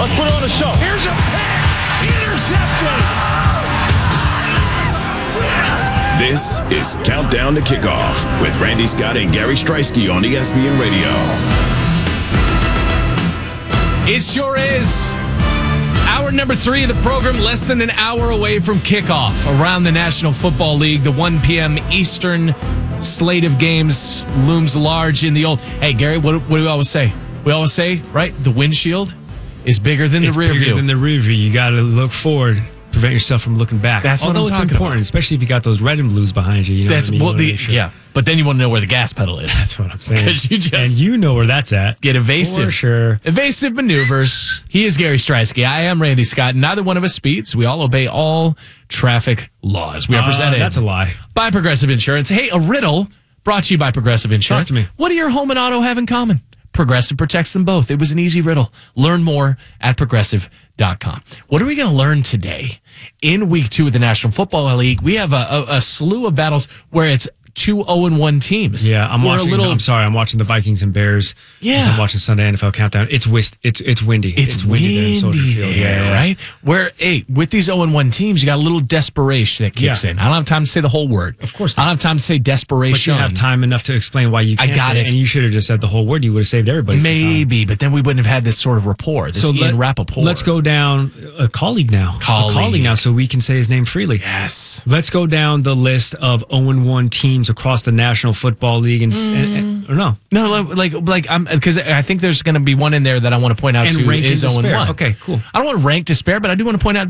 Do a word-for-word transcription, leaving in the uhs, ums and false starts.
Let's put on a show. Here's a pass. Intercepted. This is Countdown to Kickoff with Randy Scott and Gary Streisky on E S P N Radio. It sure is. Hour number three of the program, less than an hour away from kickoff around the National Football League. The one p.m. Eastern slate of games looms large in the old... Hey, Gary, what, what do we always say? We always say, right, the windshield is bigger than it's the rear bigger view. than the rear view. You got to look forward. Prevent yourself from looking back. That's Although what I'm it's talking important, about. especially if you got those red and blues behind you. You know That's what I mean? well, the, sure. yeah. But then you want to know where the gas pedal is. That's what I'm saying. Because you just and you know where that's at. Get evasive, for sure. Evasive maneuvers. He is Gary Streisky. I am Randy Scott. Neither one of us speeds. We all obey all traffic laws. We are Uh, presented. that's a lie. By Progressive Insurance. Hey, a riddle brought to you by Progressive Insurance. Talk to me. What do your home and auto have in common? Progressive protects them both. It was an easy riddle. Learn more at progressive dot com. What are we going to learn today? In week two of the National Football League, we have a, a, a slew of battles where it's two oh and one teams. Yeah, I'm We're watching. A little, I'm sorry, I'm watching the Vikings and Bears. Yeah. as I'm watching Sunday N F L Countdown. It's whist, It's it's windy. It's, windy, there in Soldier Field. there, Yeah, yeah. right? Where, hey, with these oh and one teams, you got a little desperation that kicks Yeah. in. I don't have time to say the whole word. Of course I not. don't have time to say But desperation. you have time enough to explain why you I can't got say it. And you should have just said the whole word. You would have saved everybody some time. Maybe, but then we wouldn't have had this sort of rapport, this So Ian let, Rappaport. let's go down a colleague now. Colleague. A colleague now, so we can say his name freely. Yes. Let's go down the list of oh and one teams across the National Football League, and, Mm. and, and or no, No, like, like I'm because I think there's going to be one in there that I want to point out And to rank in is oh and despair. one. Okay, cool. I don't want to rank despair, but I do want to point out